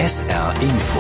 SR Info.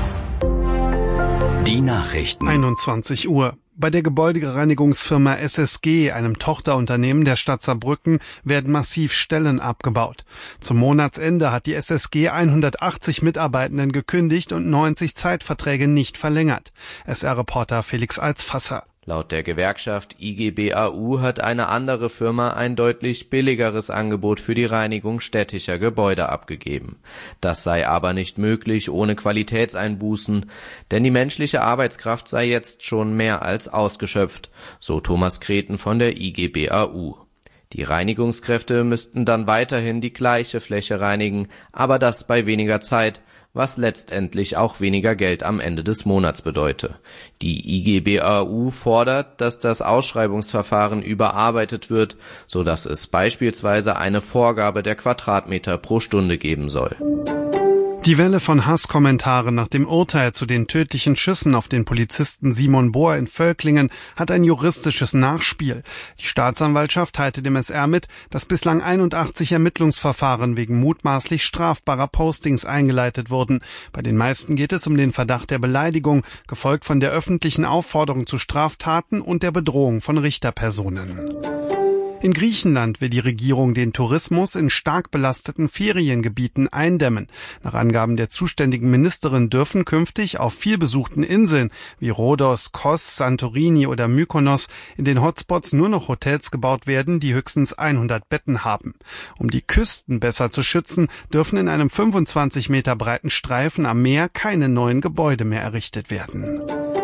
Die Nachrichten. 21 Uhr. Bei der Gebäudereinigungsfirma SSG, einem Tochterunternehmen der Stadt Saarbrücken, werden massiv Stellen abgebaut. Zum Monatsende hat die SSG 180 Mitarbeitenden gekündigt und 90 Zeitverträge nicht verlängert. SR-Reporter Felix Alsfasser. Laut der Gewerkschaft IG BAU hat eine andere Firma ein deutlich billigeres Angebot für die Reinigung städtischer Gebäude abgegeben. Das sei aber nicht möglich ohne Qualitätseinbußen, denn die menschliche Arbeitskraft sei jetzt schon mehr als ausgeschöpft, so Thomas Kreten von der IG BAU. Die Reinigungskräfte müssten dann weiterhin die gleiche Fläche reinigen, aber das bei weniger Zeit, was letztendlich auch weniger Geld am Ende des Monats bedeute. Die IG BAU fordert, dass das Ausschreibungsverfahren überarbeitet wird, sodass es beispielsweise eine Vorgabe der Quadratmeter pro Stunde geben soll. Die Welle von Hasskommentaren nach dem Urteil zu den tödlichen Schüssen auf den Polizisten Simon Bohr in Völklingen hat ein juristisches Nachspiel. Die Staatsanwaltschaft teilte dem SR mit, dass bislang 81 Ermittlungsverfahren wegen mutmaßlich strafbarer Postings eingeleitet wurden. Bei den meisten geht es um den Verdacht der Beleidigung, gefolgt von der öffentlichen Aufforderung zu Straftaten und der Bedrohung von Richterpersonen. In Griechenland will die Regierung den Tourismus in stark belasteten Feriengebieten eindämmen. Nach Angaben der zuständigen Ministerin dürfen künftig auf vielbesuchten Inseln wie Rhodos, Kos, Santorini oder Mykonos in den Hotspots nur noch Hotels gebaut werden, die höchstens 100 Betten haben. Um die Küsten besser zu schützen, dürfen in einem 25 Meter breiten Streifen am Meer keine neuen Gebäude mehr errichtet werden.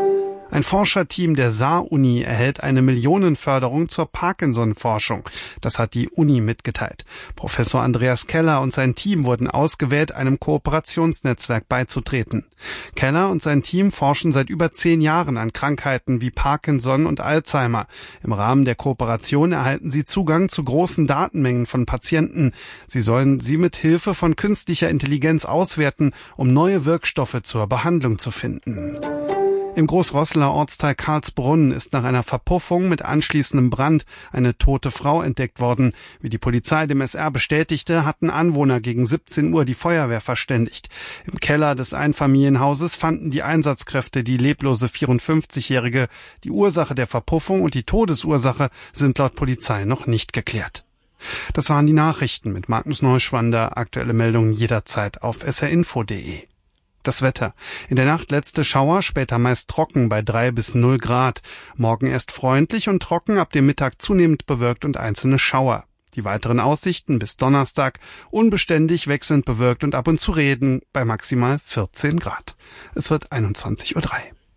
Ein Forscherteam der Saar-Uni erhält eine Millionenförderung zur Parkinson-Forschung. Das hat die Uni mitgeteilt. Professor Andreas Keller und sein Team wurden ausgewählt, einem Kooperationsnetzwerk beizutreten. Keller und sein Team forschen seit über 10 Jahren an Krankheiten wie Parkinson und Alzheimer. Im Rahmen der Kooperation erhalten sie Zugang zu großen Datenmengen von Patienten. Sie sollen sie mit Hilfe von künstlicher Intelligenz auswerten, um neue Wirkstoffe zur Behandlung zu finden. Im Großrosseler Ortsteil Karlsbrunn ist nach einer Verpuffung mit anschließendem Brand eine tote Frau entdeckt worden. Wie die Polizei dem SR bestätigte, hatten Anwohner gegen 17 Uhr die Feuerwehr verständigt. Im Keller des Einfamilienhauses fanden die Einsatzkräfte die leblose 54-Jährige. Die Ursache der Verpuffung und die Todesursache sind laut Polizei noch nicht geklärt. Das waren die Nachrichten mit Magnus Neuschwander. Aktuelle Meldungen jederzeit auf srinfo.de. Das Wetter. In der Nacht letzte Schauer, später meist trocken bei 3 bis 0 Grad. Morgen erst freundlich und trocken, ab dem Mittag zunehmend bewölkt und einzelne Schauer. Die weiteren Aussichten bis Donnerstag unbeständig, wechselnd bewölkt und ab und zu Regen bei maximal 14 Grad. Es wird 21:03 Uhr.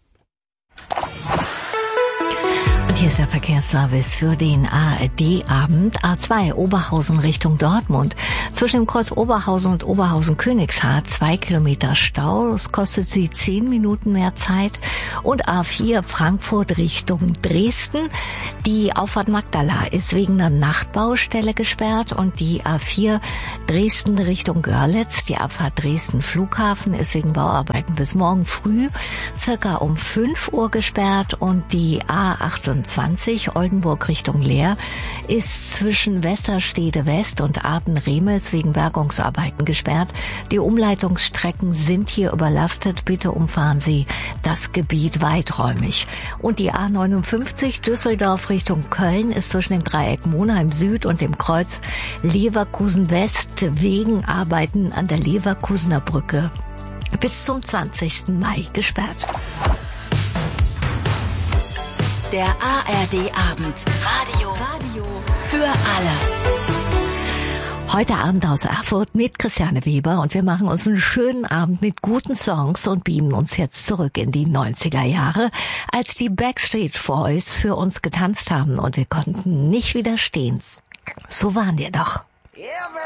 Hier ist der Verkehrsservice für den ARD-Abend. A2 Oberhausen Richtung Dortmund. Zwischen dem Kreuz Oberhausen und Oberhausen-Königshardt 2 Kilometer Stau. Das kostet Sie 10 Minuten mehr Zeit. Und A4 Frankfurt Richtung Dresden. Die Auffahrt Magdala ist wegen einer Nachtbaustelle gesperrt. Und die A4 Dresden Richtung Görlitz, die Abfahrt Dresden Flughafen, ist wegen Bauarbeiten bis morgen früh circa um 5 Uhr gesperrt. Und die A28 Oldenburg Richtung Leer ist zwischen Westerstede West und Aden-Remels wegen Bergungsarbeiten gesperrt. Die Umleitungsstrecken sind hier überlastet. Bitte umfahren Sie das Gebiet weiträumig. Und die A59 Düsseldorf Richtung Köln ist zwischen dem Dreieck Monheim Süd und dem Kreuz Leverkusen West wegen Arbeiten an der Leverkusener Brücke bis zum 20. Mai gesperrt. Der ARD-Abend. Radio für alle. Heute Abend aus Erfurt mit Christiane Weber und wir machen uns einen schönen Abend mit guten Songs und beamen uns jetzt zurück in die 90er Jahre, als die Backstreet Boys für uns getanzt haben und wir konnten nicht widerstehen. So waren wir doch.